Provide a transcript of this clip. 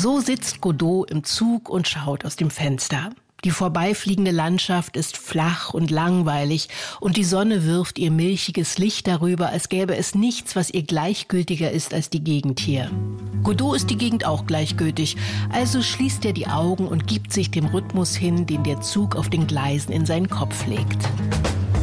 So sitzt Godot im Zug und schaut aus dem Fenster. Die vorbeifliegende Landschaft ist flach und langweilig und die Sonne wirft ihr milchiges Licht darüber, als gäbe es nichts, was ihr gleichgültiger ist als die Gegend hier. Godot ist die Gegend auch gleichgültig, also schließt er die Augen und gibt sich dem Rhythmus hin, den der Zug auf den Gleisen in seinen Kopf legt.